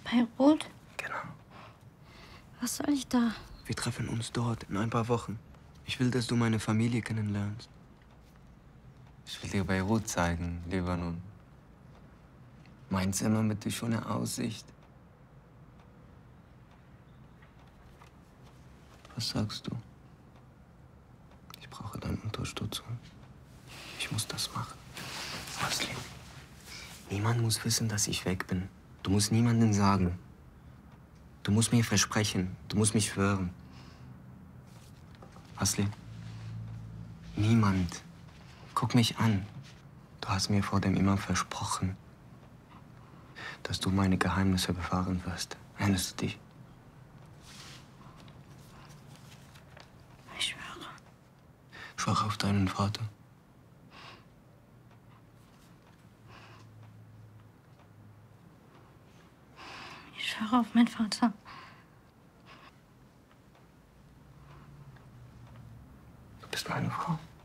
Beirut? Genau. Was soll ich da? Wir treffen uns dort in ein paar Wochen. Ich will, dass du meine Familie kennenlernst. Ich will dir Beirut zeigen, Libanon. Mein Zimmer mit der schönen Aussicht. Was sagst du? Ich brauche deine Unterstützung. Ich muss das machen. Asli, niemand muss wissen, dass ich weg bin. Du musst niemandem sagen. Du musst mir versprechen. Du musst mich schwören. Asli, niemand. Guck mich an. Du hast mir vor dem Imam versprochen, dass du meine Geheimnisse bewahren wirst. Erinnerst du dich? Ich schwöre. Schwöre auf deinen Vater. Ich schwöre auf meinen Vater. Du bist meine Frau.